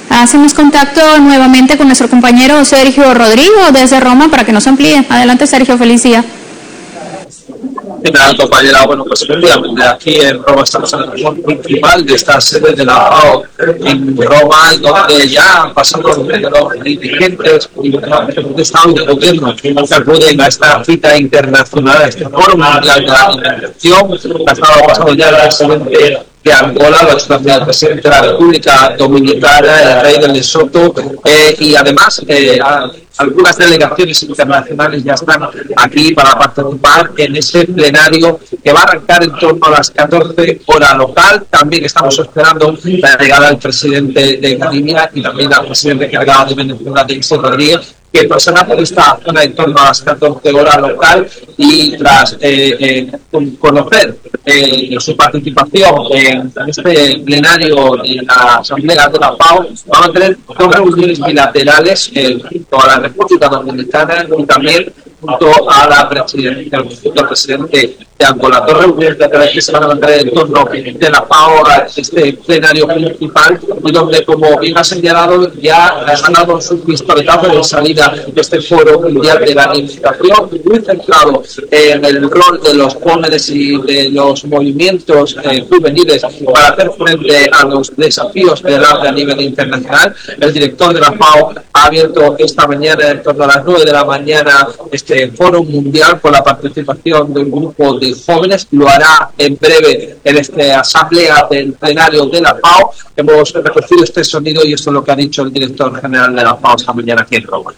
Hacemos contacto nuevamente con nuestro compañero Sergio Rodrigo desde Roma para que nos amplíe. Adelante, Sergio, feliz día. ¿Qué tal, compañera? Bueno, pues efectivamente, aquí en Roma estamos en el reunión principal de esta sede de la FAO en Roma, donde ya han pasado los dirigentes de Estado y de Gobierno que acuden a esta cita internacional, a este foro mundial de la alimentación. Ha estado pasando ya el presidente de Angola, el presidente de la República Dominicana, el rey de Lesoto, y además algunas delegaciones internacionales ya están aquí para participar en ese plenario que va a arrancar en torno a las 14 hora local. También estamos esperando la llegada del presidente de Namibia y también al presidente encargado de Venezuela, Delcy Rodríguez, que pasará por esta zona en torno a las 14 horas local, y tras conocer su participación en este plenario de la Asamblea de la FAO, vamos a tener dos reuniones bilaterales junto a la República Dominicana y también junto a la presidenta, el presidente de Angola. Dos reuniones bilaterales que se van a mantener en torno de la FAO a este plenario principal, y donde, como bien ha señalado, ya han dado su pistoletazo de salida de este foro mundial de la alimentación, muy centrado en el rol de los jóvenes y de los movimientos juveniles para hacer frente a los desafíos del hambre a nivel internacional. El director de la FAO ha abierto esta mañana, en torno a las 9 de la mañana, este foro mundial con la participación de un grupo de jóvenes. Lo hará en breve en esta asamblea del plenario de la FAO. Hemos recogido este sonido y esto es lo que ha dicho el director general de la FAO esta mañana aquí en Roma.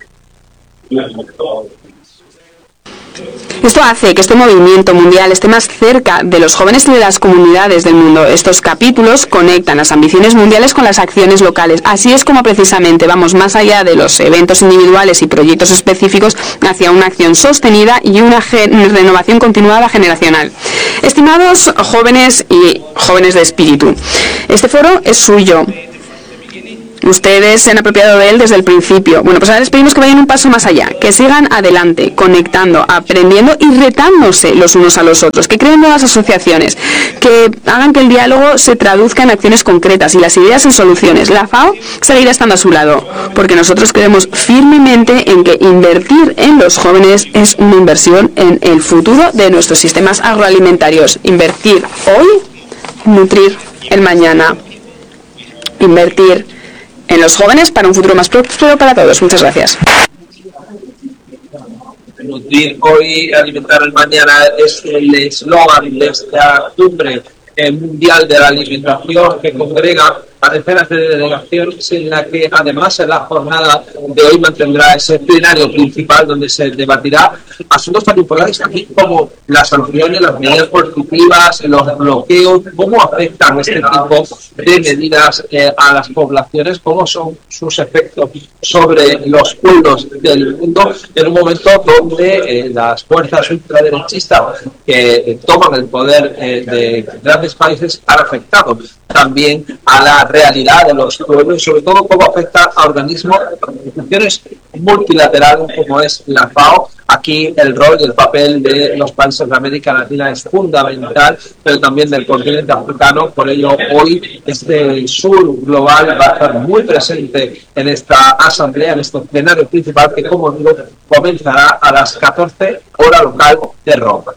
Esto hace que este movimiento mundial esté más cerca de los jóvenes y de las comunidades del mundo. Estos capítulos conectan las ambiciones mundiales con las acciones locales. Así es como precisamente vamos más allá de los eventos individuales y proyectos específicos hacia una acción sostenida y una renovación continuada generacional. Estimados jóvenes y jóvenes de espíritu, este foro es suyo. Ustedes se han apropiado de él desde el principio. Bueno, pues ahora les pedimos que vayan un paso más allá, que sigan adelante, conectando, aprendiendo y retándose los unos a los otros, que creen nuevas asociaciones, que hagan que el diálogo se traduzca en acciones concretas y las ideas en soluciones. La FAO seguirá estando a su lado, porque nosotros creemos firmemente en que invertir en los jóvenes es una inversión en el futuro de nuestros sistemas agroalimentarios. Invertir hoy, nutrir el mañana. Invertir en los jóvenes para un futuro más próspero para todos. Muchas gracias. Nutrir hoy, alimentar el mañana es el eslogan de esta cumbre mundial de la alimentación que congrega a decenas de delegaciones, en la que además en la jornada de hoy mantendrá ese plenario principal donde se debatirá asuntos tan importantes aquí como las sanciones, las medidas coercitivas, los bloqueos, cómo afectan este tipo de medidas a las poblaciones, cómo son sus efectos sobre los pueblos del mundo, en un momento donde las fuerzas ultraderechistas que toman el poder de grandes países han afectado también a la realidad de los pueblos y sobre todo cómo afecta a organismos, organizaciones multilaterales como es la FAO. Aquí el rol y el papel de los países de América Latina es fundamental, pero también del continente africano. Por ello, hoy este sur global va a estar muy presente en esta asamblea, en este plenario principal que, como digo, comenzará a las 14 hora local de Roma.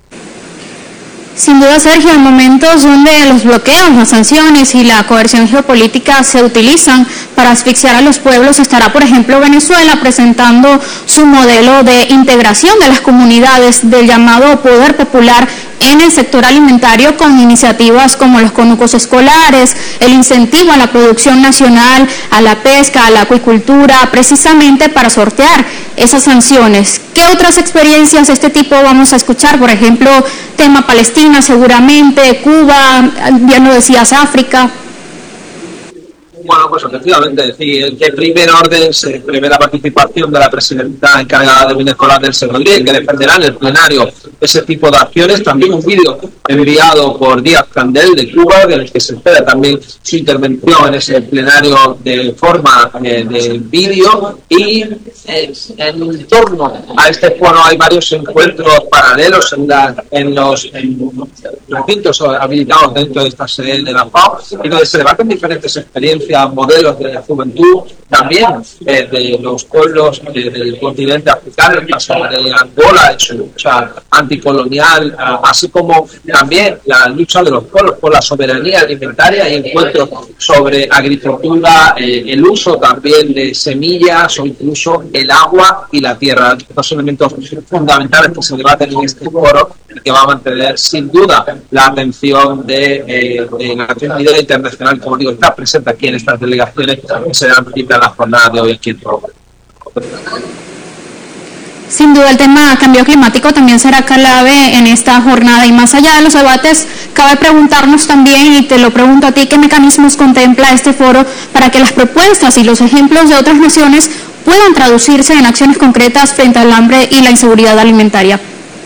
Sin duda, Sergio, en momentos donde los bloqueos, las sanciones y la coerción geopolítica se utilizan para asfixiar a los pueblos, estará, por ejemplo, Venezuela presentando su modelo de integración de las comunidades del llamado poder popular en el sector alimentario, con iniciativas como los conucos escolares, el incentivo a la producción nacional, a la pesca, a la acuicultura, precisamente para sortear esas sanciones. ¿Qué otras experiencias de este tipo vamos a escuchar? Por ejemplo, tema Palestina, seguramente, Cuba, ya no decías África. Bueno, pues efectivamente, decir, en primer orden se prevé la participación de la presidenta encargada de Venezuela, Delcy Rodríguez, que defenderá en el plenario ese tipo de acciones. También un vídeo enviado por Díaz-Canel de Cuba, del que se espera también su intervención en ese plenario de forma de vídeo. Y en torno a este foro hay varios encuentros paralelos en los recintos habilitados dentro de esta sede de la FAO, y donde se debaten diferentes experiencias hacia modelos de juventud, también de los pueblos del continente africano, el caso de Angola, en su lucha anticolonial, así como también la lucha de los pueblos por la soberanía alimentaria y encuentros sobre agricultura, el uso también de semillas o incluso el agua y la tierra. Dos elementos fundamentales que se debaten en este foro y que va a mantener sin duda la atención de la comunidad internacional, como digo, está presente aquí en estas delegaciones que se dan cita a la jornada de hoy aquí en Roma. Sin duda el tema cambio climático también será clave en esta jornada, y más allá de los debates cabe preguntarnos también, y te lo pregunto a ti, ¿qué mecanismos contempla este foro para que las propuestas y los ejemplos de otras naciones puedan traducirse en acciones concretas frente al hambre y la inseguridad alimentaria?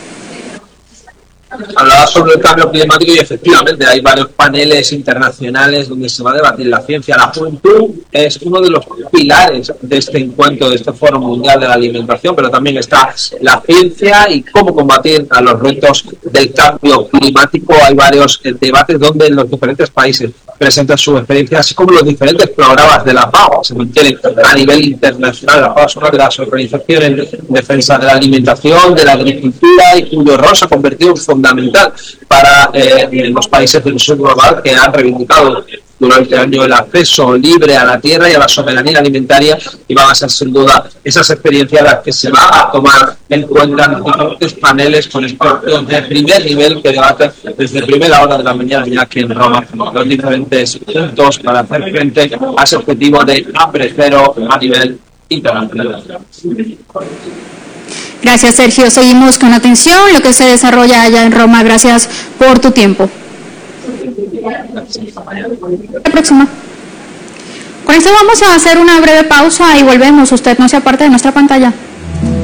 Hablaba sobre el cambio climático y efectivamente hay varios paneles internacionales donde se va a debatir la ciencia. La juventud es uno de los pilares de este encuentro, de este Foro Mundial de la Alimentación, pero también está la ciencia y cómo combatir a los retos del cambio climático. Hay varios debates donde los diferentes países presentan su experiencia, así como los diferentes programas de la FAO se mantienen a nivel internacional. La FAO es una de las organizaciones en defensa de la alimentación, de la agricultura, y cuyo rol se ha convertido en fundamental para los países del sur global, que han reivindicado durante el año el acceso libre a la tierra y a la soberanía alimentaria, y van a ser sin duda esas experiencias las que se va a tomar en cuenta en diferentes paneles con expertos de primer nivel que debaten desde primera hora de la mañana ya aquí en Roma los diferentes puntos para hacer frente a ese objetivo de hambre cero a nivel internacional. Gracias, Sergio. Seguimos con atención lo que se desarrolla allá en Roma. Gracias por tu tiempo. La próxima. Con esto vamos a hacer una breve pausa y volvemos. Usted no se aparte de nuestra pantalla.